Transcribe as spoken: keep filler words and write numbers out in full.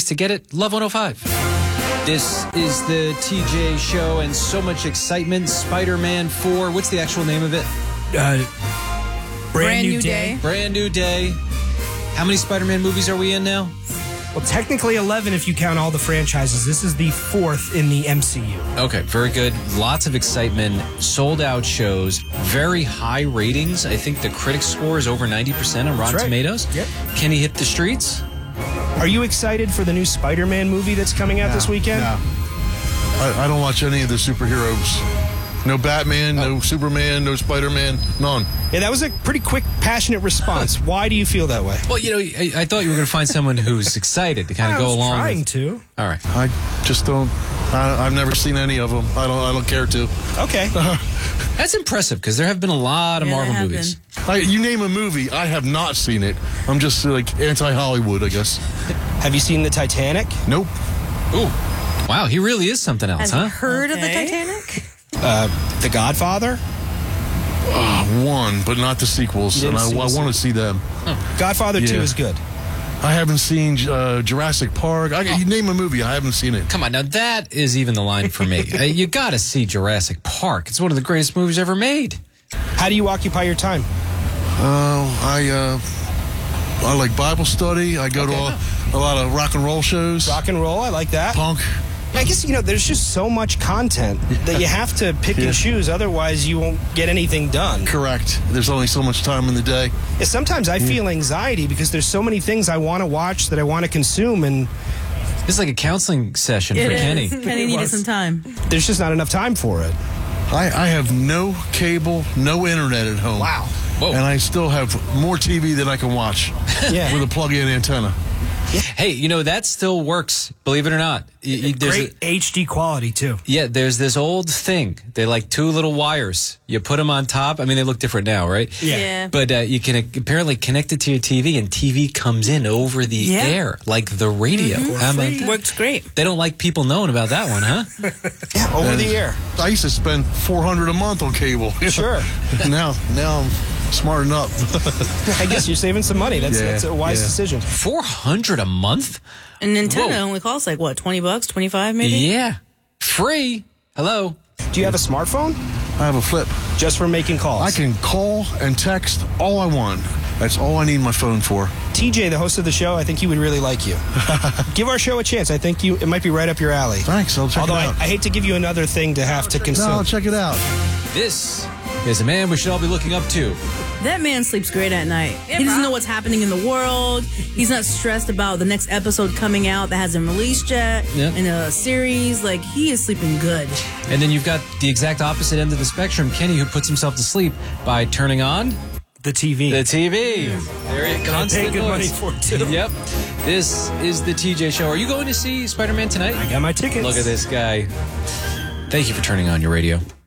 place to get it, Love one oh five. This is the T J Show and so much excitement. Spider-Man four. What's the actual name of it? Uh, brand, Brand new, New day. Day. Brand New Day. How many Spider-Man movies are we in now? Well, technically eleven if you count all the franchises. This is the fourth in the M C U. Okay, very good. Lots of excitement. Sold out shows. Very high ratings. I think the critic score is over ninety percent on Rotten right. Tomatoes. Yep. Can he hit the streets? Are you excited for the new Spider-Man movie that's coming out No, this weekend? No. I, I don't watch any of the superheroes. No Batman, no Superman, no Spider-Man, none. Yeah, that was a pretty quick, passionate response. Why do you feel that way? Well, you know, I, I thought you were going to find someone who's excited to kind I of go was along. trying with- to. All right. I just don't. I, I've never seen any of them. I don't. I don't care to. Okay. That's impressive because there have been a lot of Yeah, Marvel there have movies. I, you name a movie, I have not seen it. I'm just like anti-Hollywood, I guess. Have you seen the Titanic? Nope. Ooh. Wow, he really is something else, Has huh? you heard of the Okay. Titanic? Uh, The Godfather? Uh, one, but not the sequels, You and didn't I, see I the want to see them. Godfather two Yeah. is good. I haven't seen uh, Jurassic Park. I, you name a movie, I haven't seen it. Come on, now that is even the line for me. uh, you got to see Jurassic Park. It's one of the greatest movies ever made. How do you occupy your time? Uh, I uh, I like Bible study. I go to a, a lot of rock and roll shows. Rock and roll, I like that. Punk. I guess, you know, there's just so much content that you have to pick Yeah. and choose, otherwise you won't get anything done. Correct. There's only so much time in the day. Yeah, sometimes I feel anxiety because there's so many things I want to watch that I want to consume, and This is like a counseling session It for is. Kenny. Kenny needed was. some time. there's just not enough time for it. I, I have no cable, no internet at home. Wow. Whoa. And I still have more T V than I can watch Yeah. with a plug-in antenna. Hey, you know, that still works, believe it or not. Y- y- there's Great a- H D quality, too. yeah, there's this old thing. They're like two little wires. You put them on top. I mean, they look different now, right? Yeah. Yeah. But uh, you can apparently connect it to your T V, and T V comes in over the Yeah. air, like the radio. How about that? Works great. They don't like people knowing about that one, huh? Yeah, over the air. I used to spend four hundred dollars a month on cable. Sure. now, now I'm smarting up. I guess you're saving some money. That's, Yeah, that's a wise yeah. decision. four hundred a month? And Nintendo Whoa. only costs like, what, twenty bucks, twenty-five maybe? Yeah. Free. Hello. Do you have a smartphone? I have a flip. Just for making calls. I can call and text all I want. That's all I need my phone for. T J, the host of the show, I think he would really like you. Give our show a chance. I think you it might be right up your alley. Thanks. I'll check Although it I, out. I hate to give you another thing to have to consume. no, I'll check it out. This is a man we should all be looking up to. That man sleeps great at night. He doesn't know what's happening in the world. He's not stressed about the next episode coming out that hasn't released yet Yep. in a series. Like, he is sleeping good. And then you've got the exact opposite end of the spectrum, Kenny, who puts himself to sleep by turning on The T V. the T V. There it Pay constant good money noise. for it, too. Yep. This is the T J Show. Are you going to see Spider-Man tonight? I got my tickets. Look at this guy. Thank you for turning on your radio.